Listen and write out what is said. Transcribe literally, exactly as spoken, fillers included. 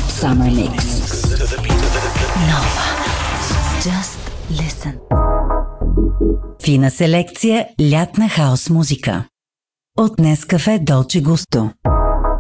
Top Summer Mix. Nova. Just listen. Фина селекция лятна хаос музика. От Нескафе Долче Густо.